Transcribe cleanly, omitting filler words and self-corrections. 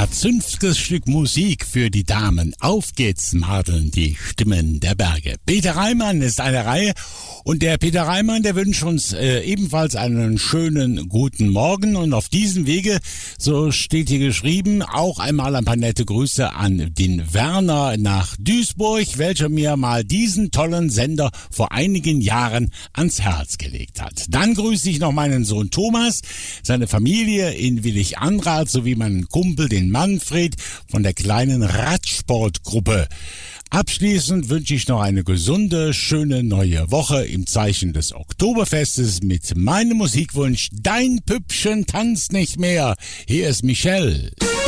März. 5. Stück Musik für die Damen. Auf geht's, Madeln, die Stimmen der Berge. Peter Reimann ist eine Reihe und der Peter Reimann, der wünscht uns ebenfalls einen schönen guten Morgen und auf diesem Wege, so steht hier geschrieben, auch einmal ein paar nette Grüße an den Werner nach Duisburg, welcher mir mal diesen tollen Sender vor einigen Jahren ans Herz gelegt hat. Dann grüße ich noch meinen Sohn Thomas, seine Familie in Willig-Anrath sowie meinen Kumpel, den Manfred von der kleinen Radsportgruppe. Abschließend wünsche ich noch eine gesunde, schöne neue Woche im Zeichen des Oktoberfestes mit meinem Musikwunsch Dein Püppchen tanzt nicht mehr. Hier ist Michelle.